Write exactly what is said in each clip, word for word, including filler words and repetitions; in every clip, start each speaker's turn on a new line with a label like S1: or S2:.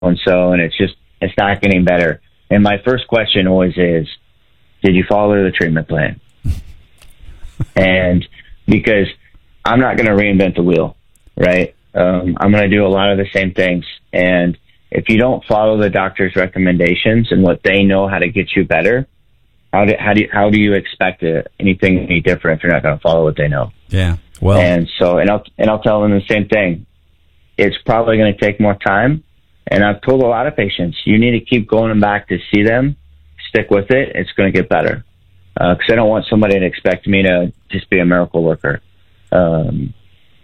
S1: and so, and it's just, it's not getting better. And my first question always is, did you follow the treatment plan? And because I'm not going to reinvent the wheel, right? Um, I'm going to do a lot of the same things. And if you don't follow the doctor's recommendations and what they know how to get you better, how do, how do you, how do you expect it, anything any different if you're not going to follow what they know?
S2: Yeah. Well,
S1: and so, and I'll, and I'll tell them the same thing. It's probably going to take more time. And I've told a lot of patients, you need to keep going back to see them, stick with it. It's going to get better. Uh, cause I don't want somebody to expect me to just be a miracle worker. Um,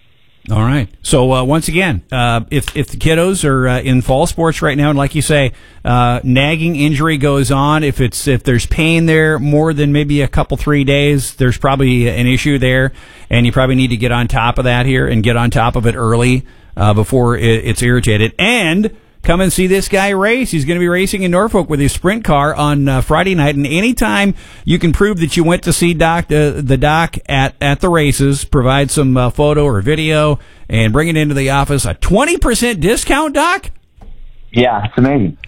S2: All right. So uh, once again, uh, if if the kiddos are uh, in fall sports right now, and like you say, uh, nagging injury goes on. If it's if there's pain there more than maybe a couple three days, there's probably an issue there, and you probably need to get on top of that here and get on top of it early uh, before it, it's irritated. And come and see this guy race. He's going to be racing in Norfolk with his sprint car on uh, Friday night. And anytime you can prove that you went to see doc, uh, the doc at, at the races, provide some uh, photo or video and bring it into the office, a twenty percent discount, Doc?
S1: Yeah, it's amazing.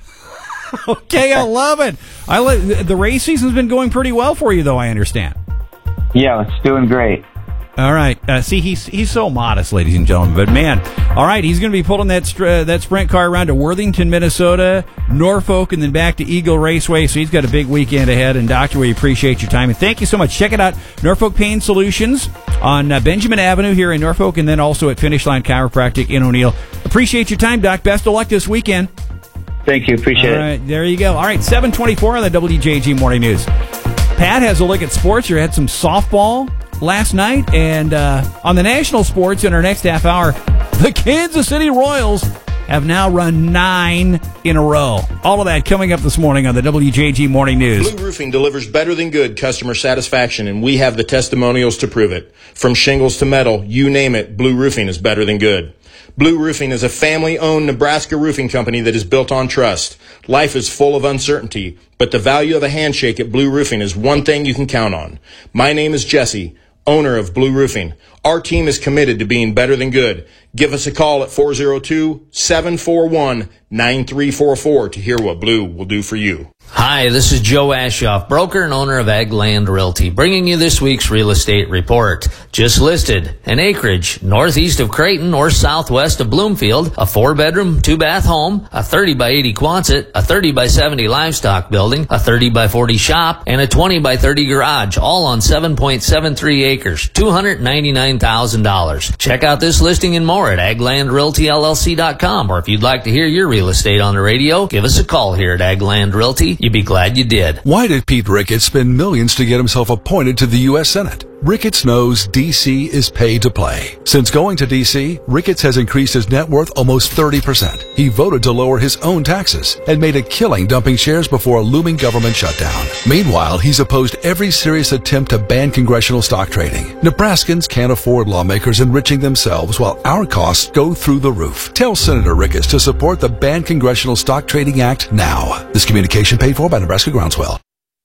S2: Okay, I love it. I li- the race season's been going pretty well for you, though, I understand.
S1: Yeah, it's doing great.
S2: All right. Uh, see, he's he's so modest, ladies and gentlemen. But, man, all right, he's going to be pulling that uh, that sprint car around to Worthington, Minnesota, Norfolk, and then back to Eagle Raceway. So he's got a big weekend ahead. And, Doctor, we appreciate your time. And thank you so much. Check it out, Norfolk Pain Solutions on uh, Benjamin Avenue here in Norfolk, and then also at Finish Line Chiropractic in O'Neill. Appreciate your time, Doc. Best of luck this weekend.
S1: Thank you. Appreciate it.
S2: All right, there you go. All right, seven twenty-four on the W J G Morning News. Pat has a look at sports. You had some softball last night, and uh, on the national sports in our next half hour, the Kansas City Royals have now run nine in a row. All of that coming up this morning on the W J G Morning News.
S3: Blue Roofing delivers better than good customer satisfaction, and we have the testimonials to prove it. From shingles to metal, you name it, Blue Roofing is better than good. Blue Roofing is a family-owned Nebraska roofing company that is built on trust. Life is full of uncertainty, but the value of a handshake at Blue Roofing is one thing you can count on. My name is Jesse, owner of Blue Roofing. Our team is committed to being better than good. Give us a call at four oh two, seven four one, nine three four four to hear what Blue will do for you.
S4: Hi, this is Joe Ashoff, broker and owner of Ag Land Realty, bringing you this week's real estate report. Just listed an acreage northeast of Creighton or southwest of Bloomfield, a four-bedroom, two-bath home, a thirty by eighty Quonset, a thirty by seventy livestock building, a thirty by forty shop, and a twenty by thirty garage, all on seven point seven three acres, two hundred ninety-nine thousand dollars. Check out this listing and more at ag land realty L L C dot com, or if you'd like to hear your real estate on the radio, give us a call here at Ag Land Realty. You'd be glad you did.
S5: Why did Pete Ricketts spend millions to get himself appointed to the U S Senate? Ricketts knows D C is pay to play. Since going to D C, Ricketts has increased his net worth almost thirty percent. He voted to lower his own taxes and made a killing dumping shares before a looming government shutdown. Meanwhile, he's opposed every serious attempt to ban congressional stock trading. Nebraskans can't afford lawmakers enriching themselves while our costs go through the roof. Tell Senator Ricketts to support the Ban Congressional Stock Trading Act now. This communication paid for by Nebraska Groundswell.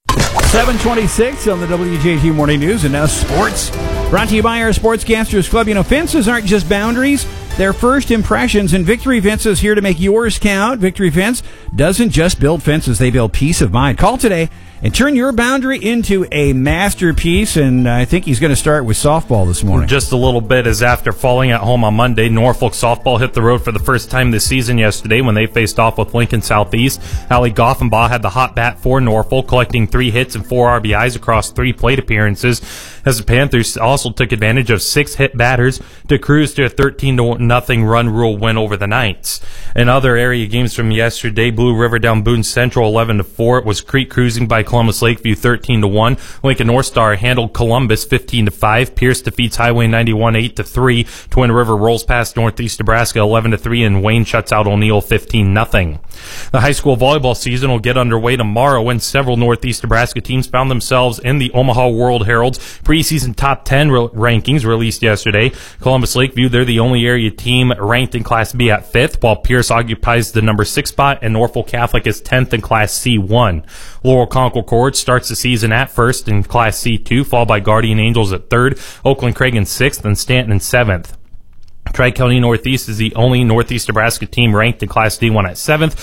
S2: seven twenty-six on the W J G Morning News, and now sports. Brought to you by our Sportscasters Club. You know, fences aren't just boundaries. They're first impressions, and Victory Fence is here to make yours count. Victory Fence doesn't just build fences, they build peace of mind. Call today and turn your boundary into a masterpiece, and I think he's going to start with softball this morning.
S6: Just a little bit, as after falling at home on Monday, Norfolk softball hit the road for the first time this season yesterday when they faced off with Lincoln Southeast. Allie Goffenbaugh had the hot bat for Norfolk, collecting three hits and four R B Is across three plate appearances, as the Panthers also took advantage of six hit batters to cruise to a thirteen to nothing run rule win over the Knights. In other area games from yesterday, Blue River down Boone Central eleven to four. It was Creek cruising by Columbus Lakeview thirteen to one. Lincoln North Star handled Columbus fifteen to five. Pierce defeats Highway ninety-one eight to three. Twin River rolls past Northeast Nebraska eleven to three, and Wayne shuts out O'Neill fifteen nothing. The high school volleyball season will get underway tomorrow when several Northeast Nebraska teams found themselves in the Omaha World Herald's preseason top ten re- rankings released yesterday. Columbus Lakeview, they're the only area team ranked in Class B at fifth, while Pierce occupies the number six spot, and Norfolk Catholic is tenth in Class C one. Laurel Concord starts the season at first in Class C two, followed by Guardian Angels at third, Oakland Craig in sixth, and Stanton in seventh. Tri-County Northeast is the only Northeast Nebraska team ranked in Class D one at seventh.